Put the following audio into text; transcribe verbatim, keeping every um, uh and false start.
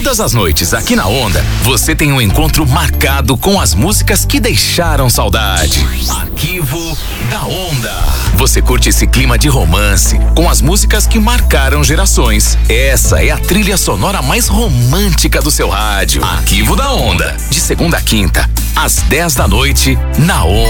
Todas as noites aqui na Onda, você tem um encontro marcado com as músicas que deixaram saudade. Arquivo da Onda. Você curte esse clima de romance com as músicas que marcaram gerações. Essa é a trilha sonora mais romântica do seu rádio. Arquivo da Onda. De segunda a quinta, às dez da noite, na Onda.